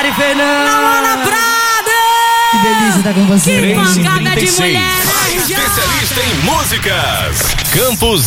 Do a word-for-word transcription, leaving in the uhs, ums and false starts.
Mari Fernanda. Namora Prada. Que delícia estar com você. Que pancada de mulher, né, Especialista em músicas. Campos